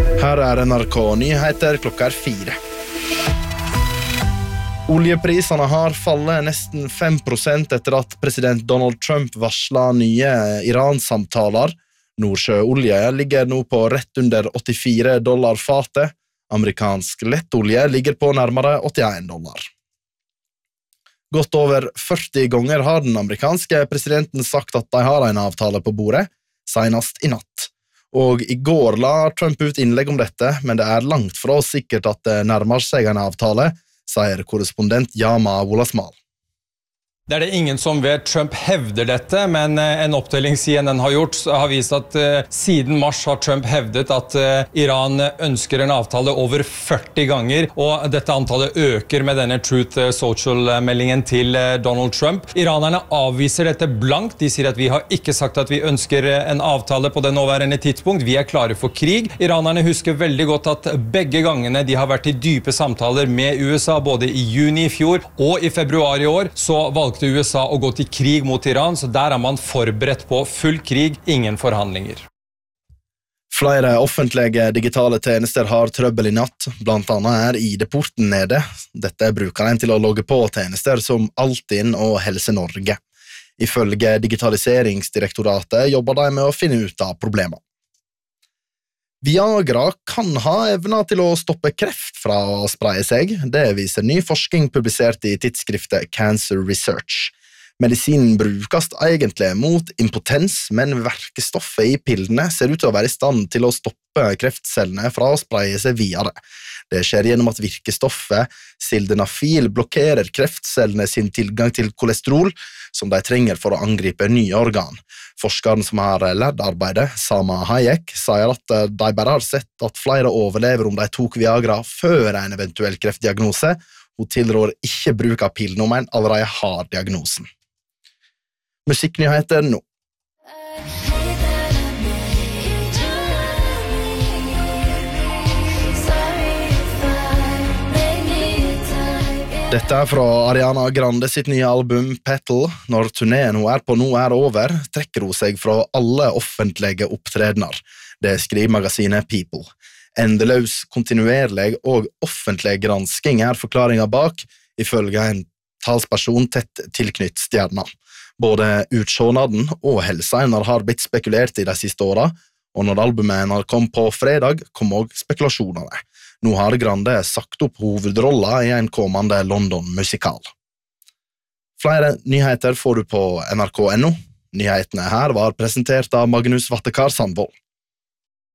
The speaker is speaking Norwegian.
Her NRK Nyheter klokka 4. Oljeprisene har fallet nesten 5% etter at president Donald Trump varslet nye Iran-samtaler. Nordsjøolje ligger nå på rett under $84 fatet. Amerikansk lettolje ligger på nærmere $81. Godt over 40 ganger har den amerikanske presidenten sagt at de har en avtale på bordet, senest i natt. Og i går la Trump ut innlegg om dette, men det langt fra sikkert at det nærmer seg en avtale, sier korrespondent Yama Wolasmal. Det det ingen som vet. Trump hevder dette, men en opptelling CNN har gjort har vist at siden mars har Trump hevdet at Iran ønsker en avtale over 40 ganger, og dette antallet øker med denne Truth Social-meldingen til Donald Trump. Iranerne avviser dette blankt. De sier at vi har ikke sagt at vi ønsker en avtale på det nåværende tidspunkt. Vi klare for krig. Iranerne husker veldig godt at begge gangene de har vært i dype samtaler med USA, både i juni i fjor og i februar i år, så valgte USA å gå til krig mot Iran, så der man forberedt på full krig, ingen forhandlinger. Flere offentlige digitale tjenester har trøbbel i natt, blant annet ID-porten nede. Dette bruker en til å logge på tjenester som Altinn og Helse Norge. Ifølge Digitaliseringsdirektoratet jobber de med å finne ut av problemer. Viagra kan ha evner til å stoppe kreft fra å spreie seg. Det viser ny forskning publisert i tidsskriftet Cancer Research. Medisinen brukes egentlig mot impotens, men verkestoffet i pillene ser ut til å være i stand til å stoppe kreftcellene fra å spreie seg videre. Det skjer gjennom at virkestoffet sildenafil blokkerer kreftcellene sin tilgang til kolesterol, som de trenger for å angripe nye organ. Forskeren som har ledd arbeidet, Sama Hayek, sier at de bare har sett at flere overlever om de tok Viagra før en eventuell kreftdiagnose. Hun tilrår ikke bruk av pillen om en allerede har diagnosen. Musikknyheter nå. Dette fra Ariana Grande sitt nye album Petal. Når turneen hun på nå over, trekker hun seg fra alle offentlige opptredener. Det skriver magasinet People. Endeløs, kontinuerlig og offentlig gransking forklaringen bak, ifølge en talsperson tett tilknytt stjerna. Både utsjånaden og helseiner har blitt spekulert i de siste årene, og når albumet kom på fredag, kom også spekulasjonene. Nå har Grande sagt opp hovedrolla i en kommende London-musikal. Flere nyheter får du på NRK.no. Nyhetene her var presentert av Magnus Vattekar Sandvold.